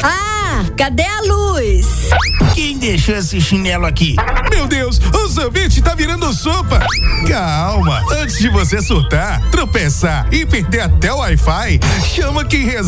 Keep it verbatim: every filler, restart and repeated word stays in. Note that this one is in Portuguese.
Ah, cadê a luz? Quem deixou esse chinelo aqui? Meu Deus, o sorvete tá virando sopa. Calma, antes de você surtar, tropeçar e perder até o Wi-Fi, chama quem resolve.